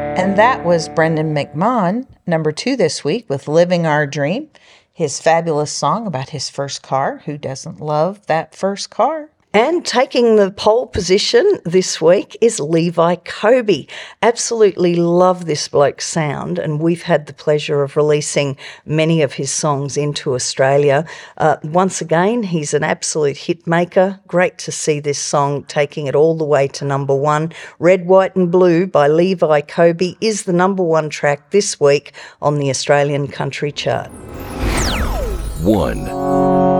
And that was Brendan McMahon, number 2 this week with Living Our Dream, his fabulous song about his first car. Who doesn't love that first car? And taking the pole position this week is Levi Kobe. Absolutely love this bloke's sound, and we've had the pleasure of releasing many of his songs into Australia. Once again, he's an absolute hit maker. Great to see this song taking it all the way to number 1. Red, White and Blue by Levi Kobe is the number 1 track this week on the Australian Country Chart. 1.